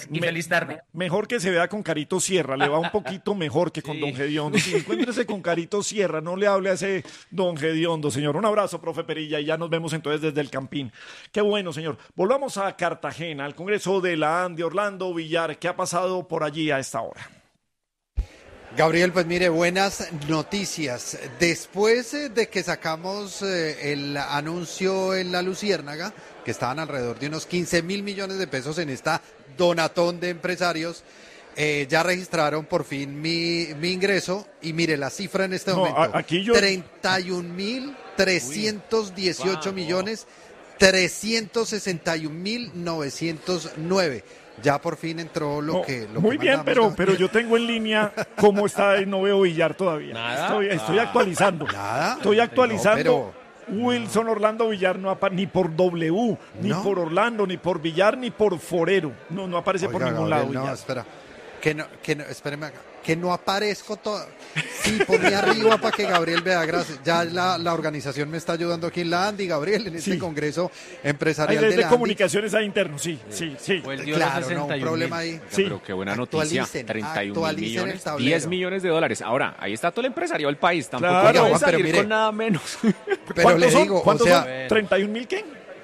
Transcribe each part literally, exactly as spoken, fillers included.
y me, feliz tarde. Mejor que se vea con Carito Sierra, le va un poquito mejor que con Sí. Don Gediondo. Sí, encuéntrese con Carito Sierra, no le hable a ese Don Gediondo, señor. Un abrazo, profe Perilla, y ya nos vemos entonces desde el Campín. Qué bueno, señor. Volvamos a Cartagena, al Congreso de la ANDI. Orlando Villar, ¿qué ha pasado por allí a esta hora? Gabriel, pues mire, buenas noticias. Después eh, de que sacamos eh, el anuncio en la Luciérnaga, que estaban alrededor de unos quince mil millones de pesos en esta donatón de empresarios, eh, ya registraron por fin mi, mi ingreso y mire la cifra en este No, momento, a- aquí yo- treinta y un mil trescientos dieciocho millones trescientos sesenta y un mil novecientos nueve. Ya por fin entró lo No, que lo muy que bien, mandamos, pero, ¿no? pero yo tengo en línea cómo está y no veo Villar todavía. ¿Nada? Estoy, estoy Ah. actualizando. Nada. Estoy actualizando. No, Wilson Orlando Villar no aparece ni por W, ni ¿No? por Orlando, ni por Villar, ni por Forero. No, no aparece por Oiga, ningún Gabriel, lado. no, Villar. espera. Que no, que no, espéreme acá. Que no aparezco todo. Sí, ponme arriba para que Gabriel vea. Gracias. Ya la, la organización me está ayudando aquí en la ANDI, Gabriel, en este Sí. congreso Hay empresarial de, de de la ANDI. comunicaciones a interno, sí, sí, sí. Pues dio Claro, los no, un sesenta y un problema mil. ahí. Sí. Pero qué buena noticia, Actualicen, treinta y un mil actualicen el millones, tablero. diez millones de dólares. Ahora, ahí está todo el empresario del país, tampoco Claro. puede Oiga, Juan, pero salir mire. con nada menos. Pero ¿Cuántos le son? digo, o ¿Cuántos sea, son? ¿treinta y un mil qué?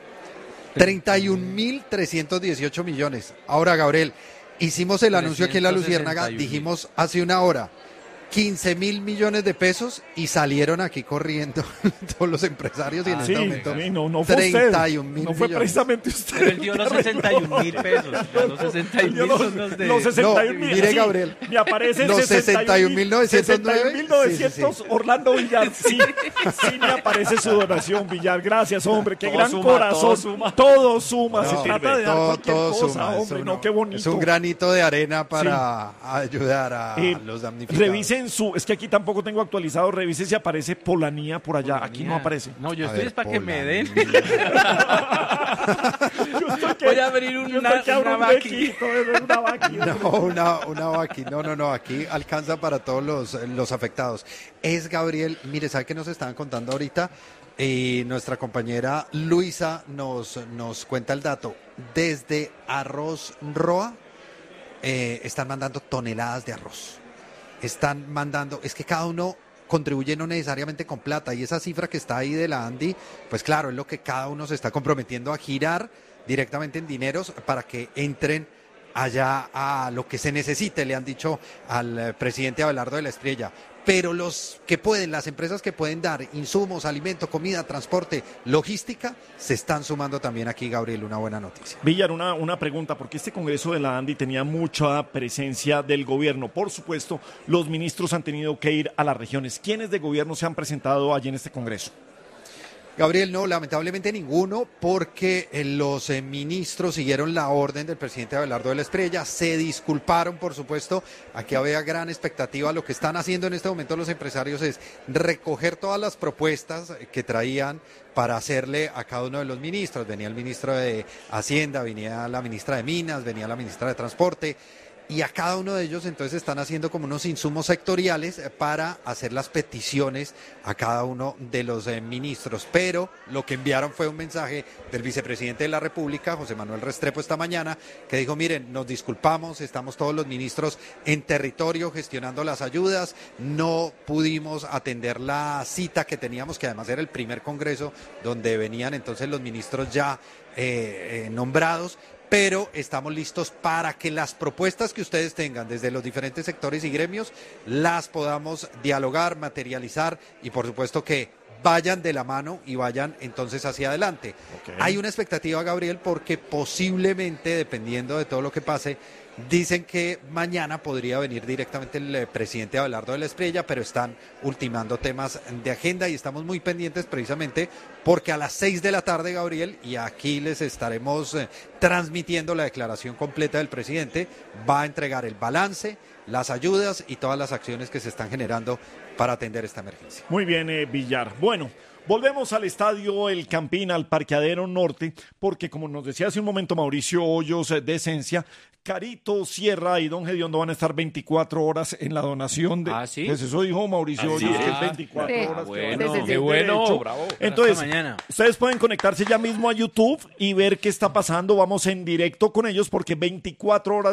treinta y un mil trescientos dieciocho millones. Ahora, Gabriel, hicimos el anuncio aquí en la Luciérnaga, trescientos sesenta y un mil. dijimos hace una hora, quince mil millones de pesos y salieron aquí corriendo todos los empresarios y en Ah, este Sí, momento sí, no, no fue treinta usted. y un mil No fue millones. precisamente usted. Pero él dio los sesenta y un mil pesos. Los sesenta y un Yo mil los, son los de... los sesenta y un No, mil. mire, sí, Gabriel, me aparece los sesenta y un mil novecientos sesenta y un mil novecientos nueve. novecientos Sí, sí. Orlando Villar. Sí, sí me aparece su donación, Villar. Gracias, hombre. Qué Todo gran suma, corazón. todo suma. Todo suma. Se No, trata de dar todo, cualquier todo cosa, suma, hombre. eso No, qué bonito. Es un granito de arena para ayudar a Eh, los damnificados. Revisen su, es que aquí tampoco tengo actualizado, revisen si aparece Polanía por allá, aquí no aparece. No, yo A estoy ver, es para que me Pola. den. Yo estoy que- Voy a abrir yo una, estoy que abro una un vaqui. huequito, una vaqui. No, una, una vaqui. No, no, no, aquí alcanza para todos los, los afectados. Es Gabriel, mire, ¿sabe qué nos estaban contando ahorita? Y nuestra compañera Luisa nos, nos cuenta el dato. Desde Arroz Roa eh, están mandando toneladas de arroz. Están mandando, es que cada uno contribuye no necesariamente con plata y esa cifra que está ahí de la ANDI, pues claro, es lo que cada uno se está comprometiendo a girar directamente en dineros para que entren allá a lo que se necesite, le han dicho al eh, presidente Abelardo de la Estrella. Pero los que pueden, las empresas que pueden dar insumos, alimento, comida, transporte, logística, se están sumando también aquí, Gabriel, una buena noticia. Villar, una, una pregunta, porque este Congreso de la ANDI tenía mucha presencia del gobierno. Por supuesto, los ministros han tenido que ir a las regiones. ¿Quiénes de gobierno se han presentado allí en este Congreso? Gabriel, no, lamentablemente ninguno, porque eh, los eh, ministros siguieron la orden del presidente Abelardo de la Estrella, se disculparon, por supuesto, aquí había gran expectativa, lo que están haciendo en este momento los empresarios es recoger todas las propuestas que traían para hacerle a cada uno de los ministros, venía el ministro de Hacienda, venía la ministra de Minas, venía la ministra de Transporte, y a cada uno de ellos entonces están haciendo como unos insumos sectoriales para hacer las peticiones a cada uno de los eh, ministros. Pero lo que enviaron fue un mensaje del vicepresidente de la República, José Manuel Restrepo, esta mañana, que dijo, miren, nos disculpamos, estamos todos los ministros en territorio gestionando las ayudas, no pudimos atender la cita que teníamos, que además era el primer congreso donde venían entonces los ministros ya eh, eh, nombrados, pero estamos listos para que las propuestas que ustedes tengan desde los diferentes sectores y gremios las podamos dialogar, materializar y por supuesto que vayan de la mano y vayan entonces hacia adelante. Okay. Hay una expectativa, Gabriel, porque posiblemente, dependiendo de todo lo que pase, dicen que mañana podría venir directamente el eh, presidente Abelardo de la Estrella, pero están ultimando temas de agenda y estamos muy pendientes precisamente porque a las seis de la tarde, Gabriel, y aquí les estaremos eh, transmitiendo la declaración completa del presidente, va a entregar el balance, las ayudas y todas las acciones que se están generando para atender esta emergencia. Muy bien, eh, Villar. Bueno, volvemos al estadio El Campín, al Parqueadero Norte, porque como nos decía hace un momento Mauricio Hoyos eh, de Esencia, Carito Sierra y Don Gediondo van a estar veinticuatro horas en la donación de... ¿Ah, sí? Pues eso dijo Mauricio ¿Ah, Hoyos, sí? que es veinticuatro Sí. horas. Ah, que bueno, van a tener qué bueno, derecho. bravo. Entonces, Hasta mañana. ustedes pueden conectarse ya mismo a YouTube y ver qué está pasando. Vamos en directo con ellos porque veinticuatro horas